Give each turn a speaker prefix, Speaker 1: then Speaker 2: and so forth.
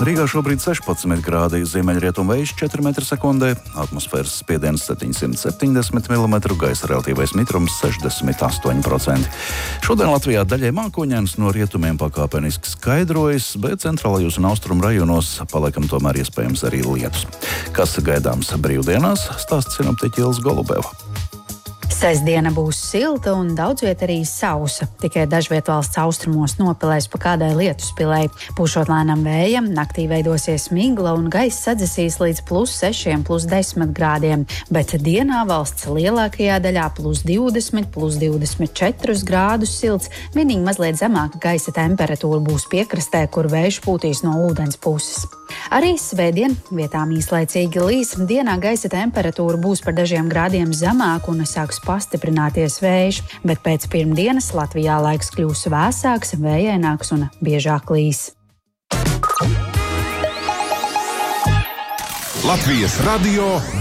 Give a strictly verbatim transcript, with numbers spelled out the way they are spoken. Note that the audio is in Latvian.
Speaker 1: Rīgā šobrīd sešpadsmit grādi, ziemeļrietumu vējš četri metri sekundē, atmosfēras spiediens septiņsimt septiņdesmit milimetru, gaisa relatīvais mitrums sešdesmit astoņi procenti. Šodien Latvijā daļai mākoņains, no rietumiem pakāpeniski skaidrojas, bet centrālajos un austrumu rajonos paliekam tomēr iespējams arī lietus. Kas gaidāms brīvdienās, stāsta sinoptiķe Ilze Golubeva.
Speaker 2: Sestdiena būs silta un daudz viet arī sausa. Tikai dažviet valsts austrumos nopelēs pa kādai lietuspilei. Pūšot lēnam vējam, naktī veidosies migla un gaiss sadzesīs līdz plus sešiem, plus desmit grādiem. Bet dienā valsts lielākajā daļā plus divdesmit, plus divdesmit četri grādus silts. Vienīgi mazliet zemāka gaisa temperatūra būs piekrastē, kur vējš pūtīs no ūdens puses. Arī svētdien vietām īslaicīgi līs. Dienā gaisa temperatūra būs par dažiem grādiem zemāka un sāks pastiprināties vējš, bet pēc pirmdienas Latvijā laiks kļūs vēsāks, vējaināks un biežāk līs.
Speaker 3: Latvijas radio